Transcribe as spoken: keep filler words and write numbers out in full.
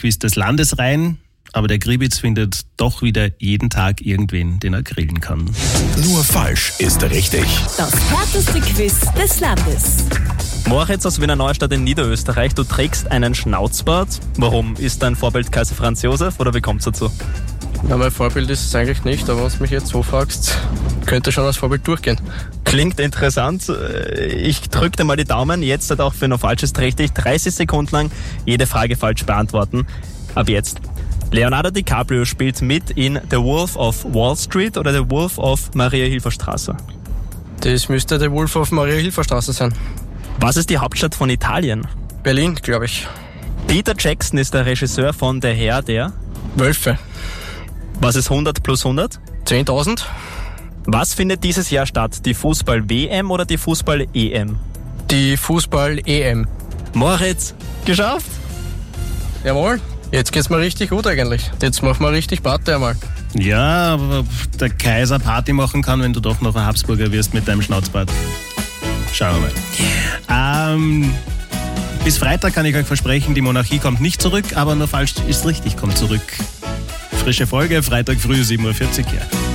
Quiz des Landes rein. Aber der Gribitz findet doch wieder jeden Tag irgendwen, den er grillen kann. Nur falsch ist richtig. Das härteste Quiz des Landes. Moritz aus Wiener Neustadt in Niederösterreich, du trägst einen Schnauzbart. Warum? Ist dein Vorbild Kaiser Franz Josef oder wie kommt es dazu? Ja, mein Vorbild ist es eigentlich nicht, aber wenn du mich jetzt so fragst, könnte schon als Vorbild durchgehen. Klingt interessant. Ich drücke dir mal die Daumen. Jetzt hat auch für noch Falsch ist richtig dreißig Sekunden lang jede Frage falsch beantworten. Ab jetzt. Leonardo DiCaprio spielt mit in The Wolf of Wall Street oder The Wolf of Maria-Hilfer-Straße? Das müsste der Wolf auf Maria-Hilfer-Straße sein. Was ist die Hauptstadt von Italien? Berlin, glaube ich. Peter Jackson ist der Regisseur von Der Herr der... Wölfe. Was ist hundert plus hundert? zehntausend. Was findet dieses Jahr statt? Die Fußball-W M oder die Fußball-E M? Die Fußball-E M. Moritz, geschafft? Jawohl. Jetzt geht's mir richtig gut eigentlich. Jetzt machen wir richtig Party einmal. Ja, aber ob der Kaiser Party machen kann, wenn du doch noch ein Habsburger wirst mit deinem Schnauzbart. Schauen wir mal. Ähm, bis Freitag kann ich euch versprechen, die Monarchie kommt nicht zurück, aber nur falsch ist richtig, kommt zurück. Frische Folge, Freitag früh sieben Uhr vierzig. Ja.